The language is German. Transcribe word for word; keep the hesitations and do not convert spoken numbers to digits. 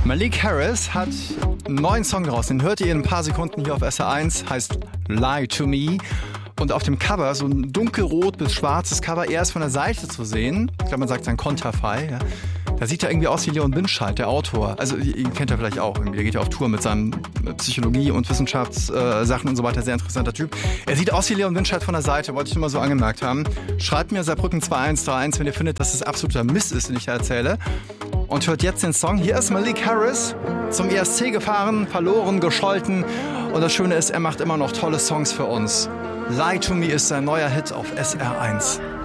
Malik Harris hat einen neuen Song draußen. Den hört ihr in ein paar Sekunden hier auf S R eins. Heißt Lie to Me. Und auf dem Cover, so ein dunkelrot bis schwarzes Cover, er ist von der Seite zu sehen. Ich glaube, man sagt sein Konterfei. Ja. Da sieht er irgendwie aus wie Leon Winscheid, der Autor. Also, ihn kennt er vielleicht auch. Der geht ja auf Tour mit seinen Psychologie- und Wissenschaftssachen und so weiter. Sehr interessanter Typ. Er sieht aus wie Leon Winscheid von der Seite, wollte ich nur mal so angemerkt haben. Schreibt mir Saarbrücken zwei eins drei eins, wenn ihr findet, dass es absoluter Mist ist, den ich da erzähle. Und hört jetzt den Song. Hier ist Malik Harris, zum E S C gefahren, verloren, gescholten. Und das Schöne ist, er macht immer noch tolle Songs für uns. Lie to Me ist sein neuer Hit auf S R eins.